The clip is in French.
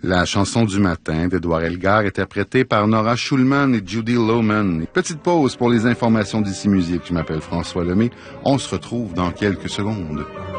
La chanson du matin d'Édouard Elgar, interprétée par Nora Schulman et Judy Lohman. Petite pause pour les informations d'ici musique. Je m'appelle François Lemay. On se retrouve dans quelques secondes.